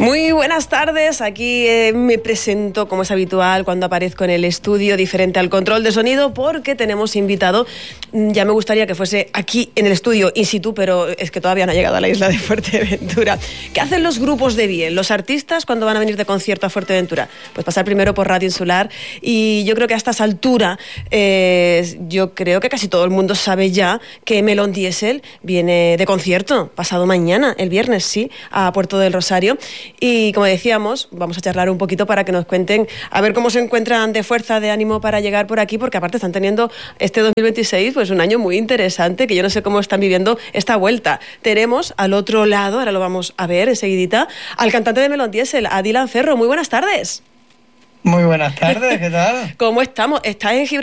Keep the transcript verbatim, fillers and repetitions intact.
Muy buenas tardes, aquí eh, me presento como es habitual cuando aparezco en el estudio, diferente al control de sonido, porque tenemos invitado. Ya me gustaría que fuese aquí en el estudio in situ, pero es que todavía no ha llegado a la isla de Fuerteventura. ¿Qué hacen los grupos de bien, los artistas cuando van a venir de concierto a Fuerteventura? Pues pasar primero por Radio Insular, y yo creo que a estas alturas eh, yo creo que casi todo el mundo sabe ya que Melón Diesel viene de concierto pasado mañana, el viernes, sí, a Puerto del Rosario. Y como decíamos, vamos a charlar un poquito para que nos cuenten a ver cómo se encuentran de fuerza, de ánimo para llegar por aquí, porque aparte están teniendo este dos mil veintiséis pues un año muy interesante, que yo no sé cómo están viviendo esta vuelta. Tenemos al otro lado, ahora lo vamos a ver enseguidita, al cantante de Melón Diesel, a Dylan Ferro. Muy buenas tardes. Muy buenas tardes, ¿qué tal? ¿Cómo estamos? ¿Estás en Gibraltar